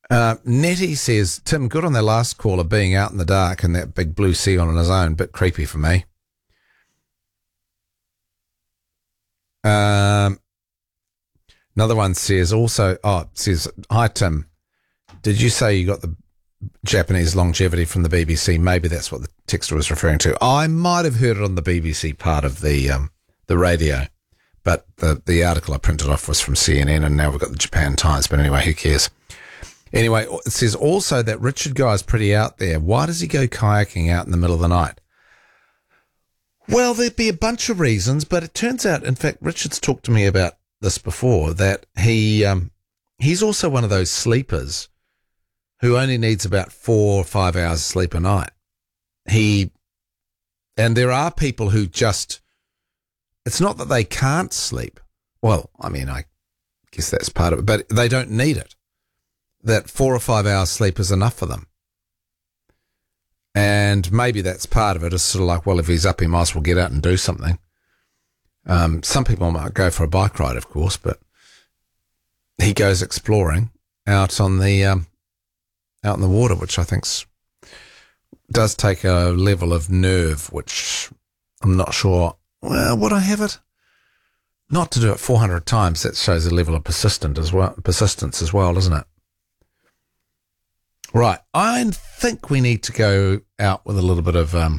Nettie says, Tim, good on their last caller being out in the dark and that big blue sea on his own. Bit creepy for me. Another one says hi, Tim. Did you say you got the Japanese longevity from the BBC? Maybe that's what the texter was referring to. I might have heard it on the BBC part of the radio, but the article I printed off was from CNN, and now we've got the Japan Times. But anyway, who cares? Anyway, it says also that Richard guy's pretty out there. Why does he go kayaking out in the middle of the night? Well, there'd be a bunch of reasons, but it turns out, in fact, Richard's talked to me about this before, that he's also one of those sleepers who only needs about 4 or 5 hours of sleep a night. And there are people who just, it's not that they can't sleep. Well, I mean, I guess that's part of it, but they don't need it. That 4 or 5 hours sleep is enough for them. And maybe that's part of it. It's sort of like, well, if he's up, he might as well get out and do something. Some people might go for a bike ride, of course, but he goes exploring out on the out in the water, which I think does take a level of nerve, which I'm not sure. Well, would I have it? Not to do it 400 times. That shows a level of persistence as well, doesn't it? Right. I think we need to go out with a little bit of, I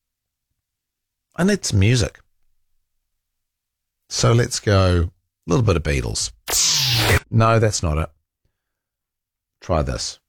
need some music. So let's go a little bit of Beatles. No, that's not it. Try this.